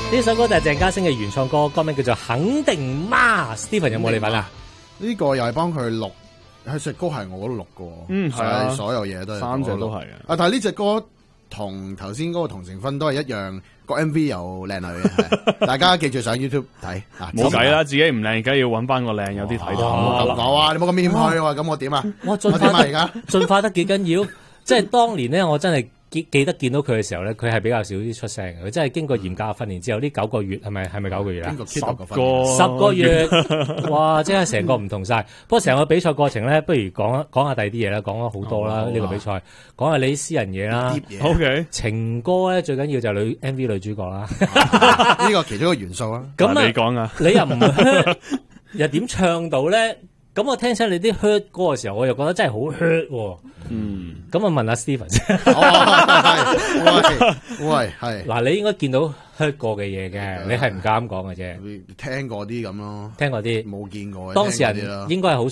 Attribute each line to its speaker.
Speaker 1: 呢首歌就係鄭嘉星嘅原創歌，歌名叫做《肯定媽》。Steven 有冇你份啊？
Speaker 2: 呢個又係幫佢錄，係隻歌係我錄嘅，
Speaker 3: 係啊，
Speaker 2: 所有嘢都係
Speaker 3: 三隻都係嘅。
Speaker 2: 但係呢隻歌同頭先嗰個同成分都係一樣，個 MV 又靚女嘅，大家記住上 YouTube 睇啊！
Speaker 3: 冇計啦，自己唔靚，梗係要揾翻個靚，有啲睇頭。
Speaker 2: 我啊，你冇咁謙虛喎，咁我點啊？
Speaker 1: 我進化而家進化得幾緊要？即係當年咧，我真係記得見到佢嘅時候咧，佢係比較少啲出聲嘅。佢真係經過嚴格嘅訓練之後，呢9個月係咪9個月啊？10個月，哇！即係成個唔同晒。不過成個比賽過程咧，不如講下第二啲嘢啦，講咗好多啦。呢個比賽講下你啲私人嘢啦。
Speaker 3: OK，
Speaker 1: 情歌咧最緊要就係MV 女主角啦。
Speaker 2: 呢個其中一個元素啊。
Speaker 1: 咁啊，
Speaker 3: 你講啊，
Speaker 1: 你又唔 hurt， 又點唱到咧？咁我聽親你啲 hurt 歌嘅時候，我又覺得真係好 hurt 喎。咁我問下 Steven 先。
Speaker 2: 喂，係。
Speaker 1: 嗱，你應該見到 hurt 過嘅嘢嘅，你係唔敢講嘅啫。
Speaker 2: 聽過啲咁咯，
Speaker 1: 聽過啲，
Speaker 2: 冇見過。
Speaker 1: 當事人應該係好